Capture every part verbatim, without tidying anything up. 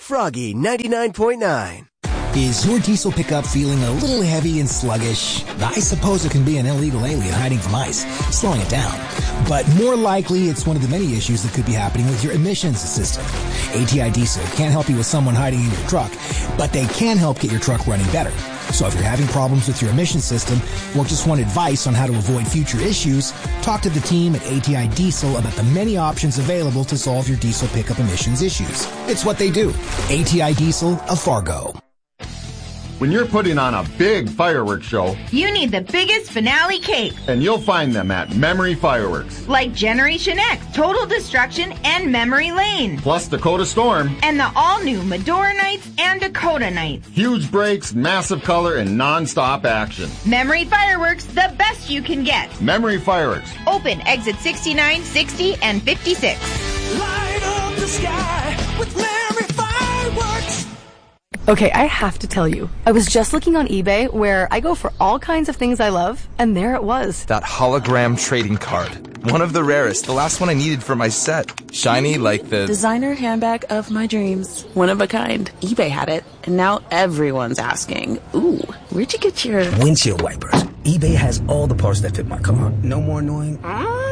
Froggy ninety-nine point nine. Is your diesel pickup feeling a little heavy and sluggish? I suppose it can be an illegal alien hiding from ice, slowing it down. But more likely, it's one of the many issues that could be happening with your emissions system. A T I Diesel can't help you with someone hiding in your truck, but they can help get your truck running better. So if you're having problems with your emission system or just want advice on how to avoid future issues, talk to the team at A T I Diesel about the many options available to solve your diesel pickup emissions issues. It's what they do. A T I Diesel of Fargo. When you're putting on a big fireworks show, you need the biggest finale cake. And you'll find them at Memory Fireworks. Like Generation X, Total Destruction, and Memory Lane. Plus Dakota Storm. And the all-new Medora Nights and Dakota Nights. Huge breaks, massive color, and non-stop action. Memory Fireworks, the best you can get. Memory Fireworks. Open exit sixty-nine, sixty, and fifty-six. Light up the sky with Memory Fireworks. Okay, I have to tell you, I was just looking on eBay where I go for all kinds of things I love, and there it was. That hologram trading card. One of the rarest, the last one I needed for my set. Shiny like the... designer handbag of my dreams. One of a kind. eBay had it, and now everyone's asking, ooh, where'd you get your... windshield wipers. eBay has all the parts that fit my car. No more annoying...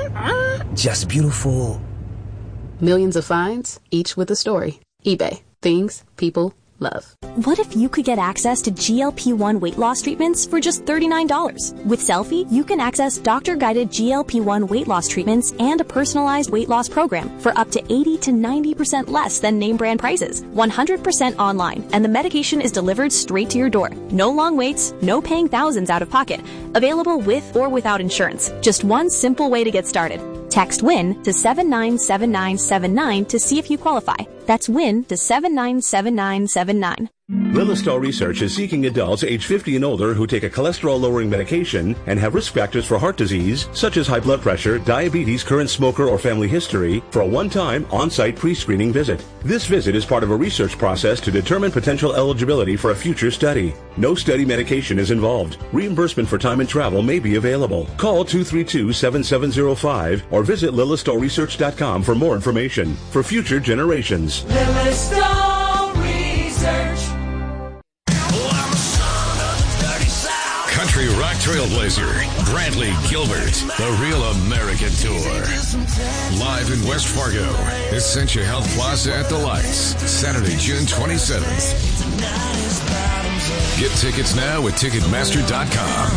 just beautiful. Millions of finds, each with a story. eBay. Things people love. What if you could get access to G L P one weight loss treatments for just thirty-nine dollars? With Selfie, you can access doctor-guided G L P one weight loss treatments and a personalized weight loss program for up to eighty to ninety percent less than name brand prices. one hundred percent online, and the medication is delivered straight to your door. No long waits, no paying thousands out of pocket. Available with or without insurance. Just one simple way to get started. Text WIN to seven nine seven nine seven nine to see if you qualify. That's WIN to seven nine seven nine seven nine. Lillistar Research is seeking adults age fifty and older who take a cholesterol-lowering medication and have risk factors for heart disease, such as high blood pressure, diabetes, current smoker, or family history, for a one-time on-site pre-screening visit. This visit is part of a research process to determine potential eligibility for a future study. No study medication is involved. Reimbursement for time and travel may be available. Call two three two, seven seven zero five or visit lillistar research dot com for more information. For future generations. Lillistar Research. Country rock trailblazer, Brantley Gilbert, the Real American Tour. Live in West Fargo, Essentia Health Plaza at the Lights, Saturday, June twenty-seventh. Get tickets now at Ticketmaster dot com.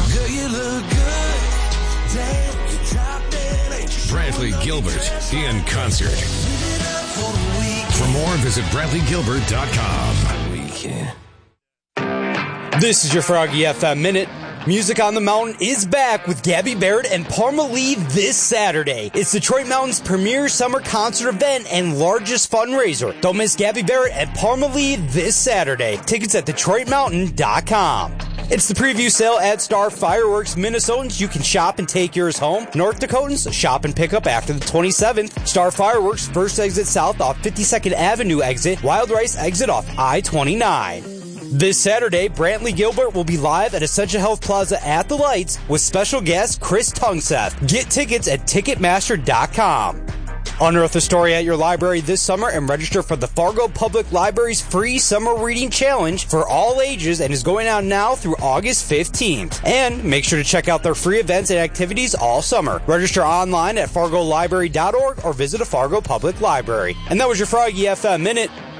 Brantley Gilbert in concert. For more, visit Brantley Gilbert dot com. This is your Froggy F M Minute. Music on the Mountain is back with Gabby Barrett and Parma Lee this Saturday. It's Detroit Mountain's premier summer concert event and largest fundraiser. Don't miss Gabby Barrett and Parma Lee this Saturday. Tickets at Detroit Mountain dot com. It's the preview sale at Star Fireworks. Minnesotans, you can shop and take yours home. North Dakotans, shop and pick up after the twenty-seventh. Star Fireworks, first exit south off fifty-second Avenue exit. Wild Rice exit off I twenty-nine. This Saturday, Brantley Gilbert will be live at Essentia Health Plaza at the Lights with special guest Chris Tungseth. Get tickets at Ticketmaster dot com. Unearth a story at your library this summer and register for the Fargo Public Library's free summer reading challenge for all ages and is going on now through August fifteenth. And make sure to check out their free events and activities all summer. Register online at fargo library dot org or visit a Fargo Public Library. And that was your Froggy F M Minute.